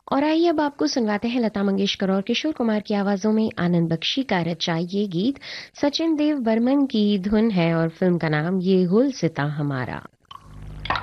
और आइए अब आपको सुनवाते हैं लता मंगेशकर और किशोर कुमार की आवाजों में आनंद बख्शी का रचा ये गीत। सचिन देव बर्मन की धुन है और फिल्म का नाम ये गुल सिता हमारा।